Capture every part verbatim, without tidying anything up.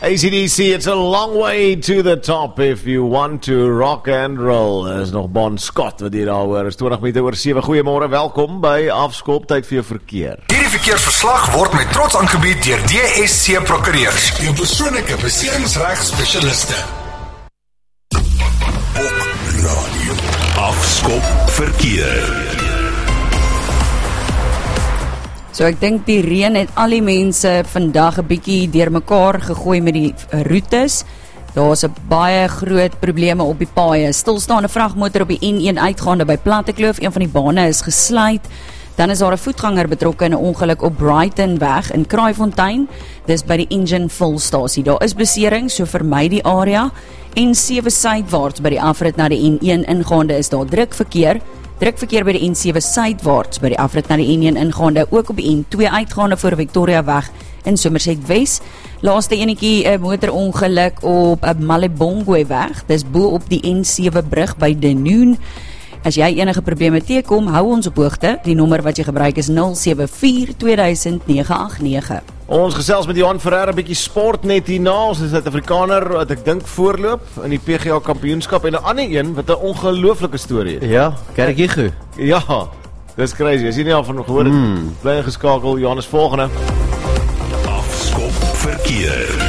A C D C, it's a long way to the top if you want to rock and roll. Er is nog Bon Scott wat hier daar hoor. Is twintig minute oor sewe. Goeiemôre, welkom by Afskop, tyd vir jou verkeer. Hierdie verkeersverslag word met trots aangebied deur D S C Prokureurs, jou persoonlike beseringsregspesialiste. Op radio. Afskop verkeer. So ek dink die reën het al die mense vandag 'n bietjie deurmekaar gegooi met die roetes. Daar's 'n baie groot probleme op die paaie. Stilstaande vragmotor op die N een uitgaande by Plattekloof, een van die bane is gesluit. Dan is daar 'n voetganger betrokke in 'n ongeluk op Brightonweg in Kraaifontein. Dis by die Engine Volstasie. Daar is besering, so vermy die area. N sewe suidwaarts by die afrit na die N een ingaande is daar druk verkeer. Drukverkeer by die N sewe suidwaarts by die afrit na die N een ingaande, ook op die N twee uitgaande voor Victoria weg in Somerset Wes. Laaste enetjie 'n motorongeluk op 'n Malebongwe weg. Dis bo op die N sewe brug by Denoon. As jy enige probleme teekom, hou ons op hoogte. Die nommer wat jy gebruik is nul sewe vier twee duisend nege agt nege. Ons gesels met Johan Ferreira, 'n bietjie sport net hierna. Ons is Suid-Afrikaner wat ek dink voorloop in die P G A kampioenskap en 'n ander een wat 'n ongelooflike storie het. Ja, kyk jy goed. Ja, dis crazy. As jy nie al van gehoor het, mm. bly geskakel. Johannes volgende. Afskop verkeer.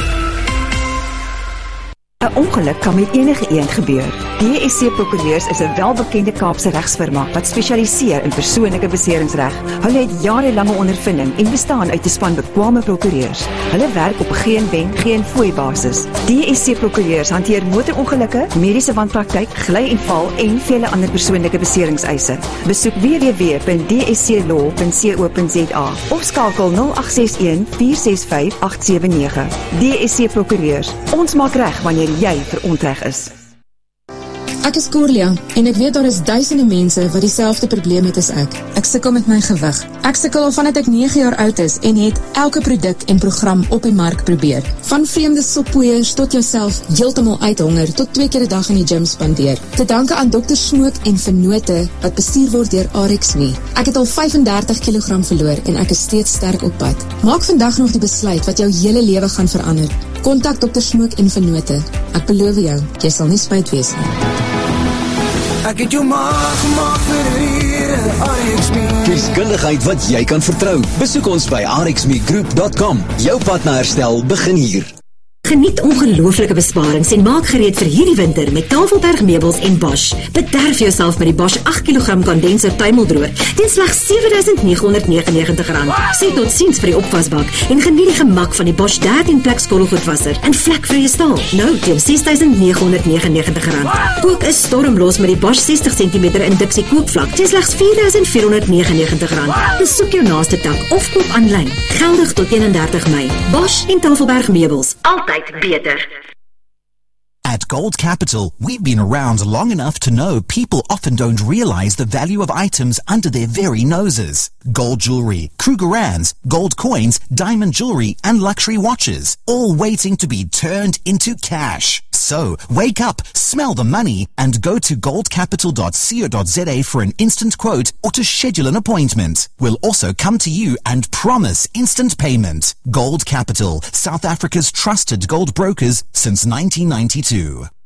'n Ongeluk kan met enige een gebeur. D S C Prokureurs is 'n welbekende Kaapse regsfirma wat spesialiseer in persoonlike beseringsreg. Hulle het jarelange ondervinding en bestaan uit 'n span bekwame prokureurs. Hulle werk op geen wen, geen fooi basis. D S C Prokureurs hanteer motorongelukke, mediese wanpraktyk, gly en val en vele ander persoonlike beseringseise. Besoek w w w punt d s c law punt co punt z a of skakel nul agt ses een vier ses vyf agt sewe nege. D S C Prokureurs. Ons maak reg wanneer jy verontreg is. Ek is Corlia en ek weet daar is duisende mense wat dieselfde probleem het as ek. Ek sukkel met my gewig. Ek sukkel al vandat ek nege jaar oud is en het elke produk en program op die mark probeer. Van vreemde soppoeiers tot jouself heeltemal uithonger tot twee keer 'n dag in die gym spandeer. Te danke aan dokter Smook en Vennote wat bestuur word deur ArexMe. Ek het al vyf en dertig kilogram verloor en ek is steeds sterk op pad. Maak vandag nog die besluit wat jou hele lewe gaan verander. Kontak dokter Smook en Vennote. Ek beloof jou, jy sal nie spyt wees nie. Ek het jou maag gemaak vir hier, ArexMe. Deskundigheid wat jy kan vertrou. Besoek ons by arexme group dot com. Jou pad na herstel begin hier. Geniet ongelooflike besparings en maak gereed vir hierdie winter met Tafelberg meubels en Bosch. Bederf jouself met die Bosch agt kilogram kondenser tuimeldroër teen slegs sewe duisend nege honderd negenennegentig rand. Sê tot ziens vir die opvasbak en geniet die gemak van die Bosch dertien plek skottelgoedwasser en vlekvrye staal. Nou teen ses duisend nege honderd negenennegentig rand. Kook is stormlos met die Bosch sestig sentimeter induksie kookvlak teen slegs vier duisend vier honderd negenennegentig rand. Besoek jou naaste tak of koop aanlyn. Geldig tot eenendertig Mei. Bosch en Tafelberg meubels. Altyd beter. At Gold Capital, we've been around long enough to know people often don't realize the value of items under their very noses. Gold jewelry, Krugerrands, gold coins, diamond jewelry, and luxury watches, all waiting to be turned into cash. So, wake up, smell the money, and go to gold capital dot co dot z a for an instant quote or to schedule an appointment. We'll also come to you and promise instant payment. Gold Capital, South Africa's trusted gold brokers since nineteen ninety-two.